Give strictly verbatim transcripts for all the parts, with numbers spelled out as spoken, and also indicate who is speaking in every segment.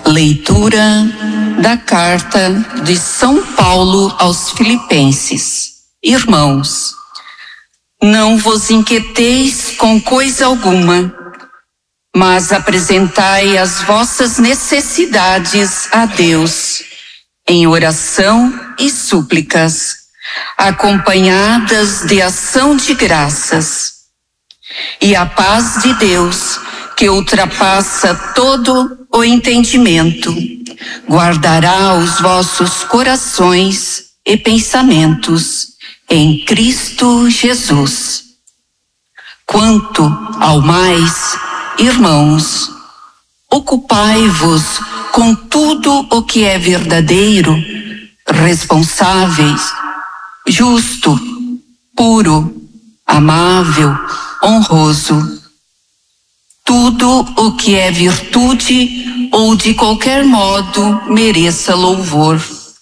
Speaker 1: Leitura da carta de São Paulo aos Filipenses. Irmãos, não vos inquieteis com coisa alguma, mas apresentai as vossas necessidades a Deus, em oração e súplicas, acompanhadas de ação de graças. E a paz de Deus, que ultrapassa todo o entendimento, guardará os vossos corações e pensamentos em Cristo Jesus. Quanto ao mais, irmãos, ocupai-vos com tudo o que é verdadeiro, responsáveis, justo, puro, amável, honroso. Tudo o que é virtude ou de qualquer modo mereça louvor.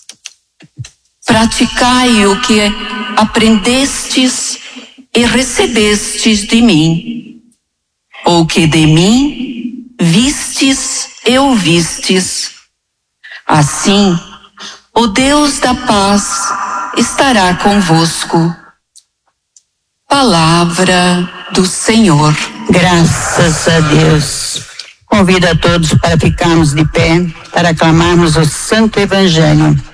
Speaker 1: Praticai o que aprendestes e recebestes de mim, ou que de mim vistes e ouvistes. Assim, o Deus da paz estará convosco. Palavra do Senhor.
Speaker 2: Graças a Deus. Convido a todos para ficarmos de pé, para aclamarmos o Santo Evangelho.